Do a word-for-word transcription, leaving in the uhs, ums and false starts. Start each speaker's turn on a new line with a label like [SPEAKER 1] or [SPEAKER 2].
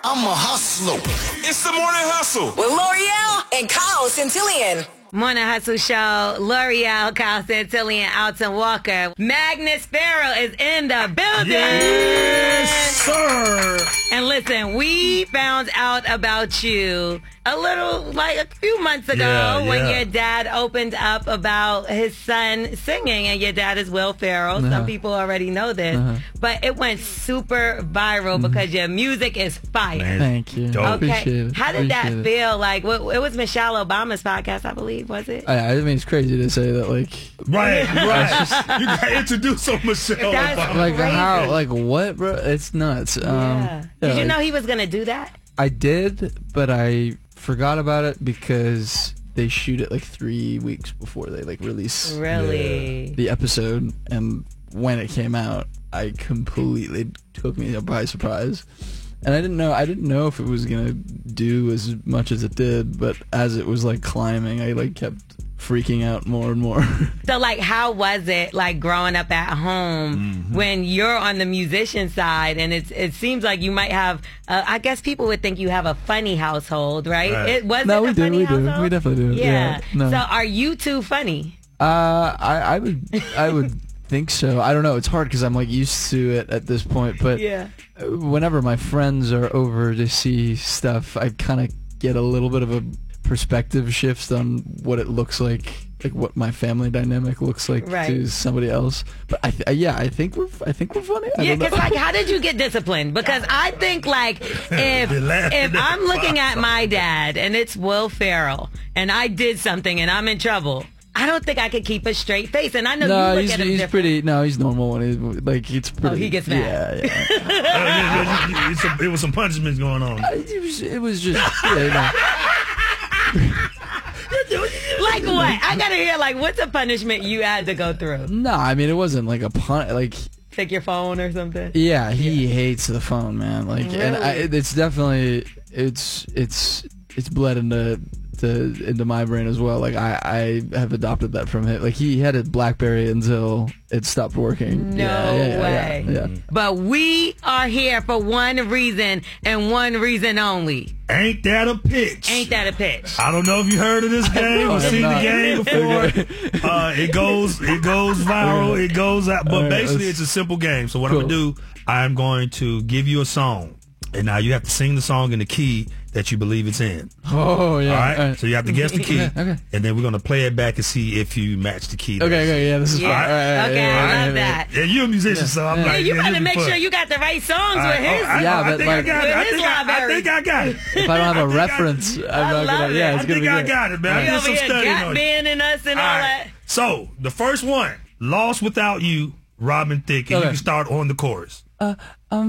[SPEAKER 1] I'm a hustler.
[SPEAKER 2] It's the Morning Hustle
[SPEAKER 3] with L'Oreal and Kyle Santillian.
[SPEAKER 4] Morning Hustle Show. L'Oreal, Kyle Santillian, Alton Walker. Magnus Farrell is in the building.
[SPEAKER 2] Yes, sir.
[SPEAKER 4] And listen, we found out about you a little, like a few months ago
[SPEAKER 2] Yeah,
[SPEAKER 4] when
[SPEAKER 2] yeah.
[SPEAKER 4] your dad opened up about his son singing, and your dad is Will Ferrell.
[SPEAKER 5] Uh-huh.
[SPEAKER 4] Some people already know this.
[SPEAKER 5] Uh-huh.
[SPEAKER 4] But it went super viral
[SPEAKER 5] Mm-hmm.
[SPEAKER 4] because your music is fire.
[SPEAKER 2] Man,
[SPEAKER 5] Thank you.
[SPEAKER 2] dope.
[SPEAKER 4] Okay,
[SPEAKER 5] Appreciate it.
[SPEAKER 4] how did that
[SPEAKER 5] Appreciate it.
[SPEAKER 4] feel? Like, what, it was Michelle Obama's podcast, I believe, was it?
[SPEAKER 5] I, I mean, it's crazy to say that, like,
[SPEAKER 2] Right, right. You got introduced on Michelle
[SPEAKER 4] That's
[SPEAKER 2] Obama.
[SPEAKER 5] like
[SPEAKER 4] Crazy.
[SPEAKER 5] how, like what, bro? It's nuts. Um,
[SPEAKER 4] Yeah.
[SPEAKER 5] yeah,
[SPEAKER 4] Did you
[SPEAKER 5] like,
[SPEAKER 4] know he was going to do that?
[SPEAKER 5] I did, but I forgot about it because they shoot it like three weeks before they like release
[SPEAKER 4] Really?
[SPEAKER 5] the episode, and when it came out, I completely took me by surprise. And I didn't know I didn't know if it was gonna do as much as it did, but as it was like climbing, I like kept freaking out more and more.
[SPEAKER 4] So, like, how was it, like, growing up at home
[SPEAKER 5] Mm-hmm.
[SPEAKER 4] when you're on the musician side? And it's, it seems like you might have, uh, I guess people would think you have a funny household, right?
[SPEAKER 2] Right.
[SPEAKER 4] It was
[SPEAKER 5] No,
[SPEAKER 4] it
[SPEAKER 5] we
[SPEAKER 4] a
[SPEAKER 5] do,
[SPEAKER 4] funny
[SPEAKER 5] we do.
[SPEAKER 4] household?
[SPEAKER 5] We definitely do.
[SPEAKER 4] Yeah.
[SPEAKER 5] Yeah, no.
[SPEAKER 4] So, are you two funny?
[SPEAKER 5] Uh, I, I would, I would think so. I don't know. It's hard because I'm like used to it at this point. But
[SPEAKER 4] Yeah.
[SPEAKER 5] whenever my friends are over to see stuff, I kind of get a little bit of a perspective shift on what it looks like, like what my family dynamic looks like
[SPEAKER 4] Right.
[SPEAKER 5] to somebody else. But I, th- yeah, I think we're, I think we're funny. I
[SPEAKER 4] Yeah,
[SPEAKER 5] don't know.
[SPEAKER 4] because like, how did you get disciplined? Because I think like if
[SPEAKER 2] They're laughing
[SPEAKER 4] if
[SPEAKER 2] at
[SPEAKER 4] I'm looking
[SPEAKER 2] Fox.
[SPEAKER 4] at my dad and it's Will Ferrell and I did something and I'm in trouble, I don't think I could keep a straight face. And I know
[SPEAKER 5] No,
[SPEAKER 4] you look
[SPEAKER 5] he's,
[SPEAKER 4] at him
[SPEAKER 5] he's
[SPEAKER 4] different.
[SPEAKER 5] pretty. No, he's normal when he's like it's pretty.
[SPEAKER 4] Oh, he gets mad.
[SPEAKER 5] Yeah, yeah.
[SPEAKER 2] Uh, yeah, yeah, it's a- it was some punishments going on.
[SPEAKER 5] it was. It was just. Yeah, you know.
[SPEAKER 4] Like what? I gotta hear like what's a punishment you had to go through?
[SPEAKER 5] No, I mean it wasn't like a pun. Like
[SPEAKER 4] Take your phone or something?
[SPEAKER 5] yeah, he hates the phone, man. Like, and I,
[SPEAKER 4] Really?
[SPEAKER 5] it's definitely it's it's it's bled into to, into my brain as well. Like I I have adopted that from him. Like he had a BlackBerry until it stopped working.
[SPEAKER 4] No
[SPEAKER 5] yeah, yeah, yeah,
[SPEAKER 4] way.
[SPEAKER 5] Yeah, yeah.
[SPEAKER 4] But we are here for one reason and one reason only.
[SPEAKER 2] Ain't that a pitch?
[SPEAKER 4] Ain't that a pitch?
[SPEAKER 2] I don't know if you heard of this game
[SPEAKER 5] I
[SPEAKER 2] or
[SPEAKER 5] have
[SPEAKER 2] seen the
[SPEAKER 5] not.
[SPEAKER 2] game before. Uh, it goes, it goes viral. It goes out. But
[SPEAKER 5] All right,
[SPEAKER 2] basically,
[SPEAKER 5] let's-
[SPEAKER 2] it's a simple game. So what I'm
[SPEAKER 5] Cool.
[SPEAKER 2] gonna do, I'm going to give you a song, and now you have to sing the song in the key that you believe it's in.
[SPEAKER 5] Oh yeah.
[SPEAKER 2] All right.
[SPEAKER 5] All right.
[SPEAKER 2] So you have to guess the key,
[SPEAKER 5] Okay, okay.
[SPEAKER 2] and then we're gonna play it back and see if you match the key.
[SPEAKER 5] Okay, okay, yeah, this is
[SPEAKER 4] Yeah.
[SPEAKER 5] fine. All right, all right,
[SPEAKER 4] Okay,
[SPEAKER 5] yeah,
[SPEAKER 4] I
[SPEAKER 5] yeah,
[SPEAKER 4] love
[SPEAKER 5] yeah,
[SPEAKER 4] that.
[SPEAKER 2] Yeah, you're a musician, so I'm
[SPEAKER 5] Yeah.
[SPEAKER 2] like,
[SPEAKER 4] Yeah, you
[SPEAKER 2] yeah,
[SPEAKER 4] gotta
[SPEAKER 2] this
[SPEAKER 4] make
[SPEAKER 2] is
[SPEAKER 4] sure
[SPEAKER 2] fun.
[SPEAKER 4] you got the right songs
[SPEAKER 2] All
[SPEAKER 4] with
[SPEAKER 2] right.
[SPEAKER 4] his.
[SPEAKER 2] Oh, I,
[SPEAKER 5] Yeah,
[SPEAKER 2] I
[SPEAKER 5] but
[SPEAKER 2] think
[SPEAKER 5] like-
[SPEAKER 2] I got it.
[SPEAKER 4] With
[SPEAKER 2] I
[SPEAKER 4] his
[SPEAKER 2] think I, I
[SPEAKER 4] library.
[SPEAKER 2] think I got it.
[SPEAKER 5] If I don't have a
[SPEAKER 2] think I-
[SPEAKER 5] reference, I'm
[SPEAKER 4] I
[SPEAKER 5] not
[SPEAKER 4] love
[SPEAKER 5] gonna.
[SPEAKER 4] it.
[SPEAKER 5] Yeah,
[SPEAKER 4] I
[SPEAKER 5] it's
[SPEAKER 2] I
[SPEAKER 5] gonna
[SPEAKER 2] think
[SPEAKER 5] be
[SPEAKER 2] I
[SPEAKER 5] good.
[SPEAKER 2] got it, man. I
[SPEAKER 4] You
[SPEAKER 2] did
[SPEAKER 4] over
[SPEAKER 2] some
[SPEAKER 4] here
[SPEAKER 2] studying
[SPEAKER 4] gap
[SPEAKER 2] on it.
[SPEAKER 4] banding us and all,
[SPEAKER 2] All
[SPEAKER 4] that.
[SPEAKER 2] right. So the first one, "Lost Without You," Robin Thicke, and
[SPEAKER 5] Okay.
[SPEAKER 2] you can start on the chorus.
[SPEAKER 5] Uh, um.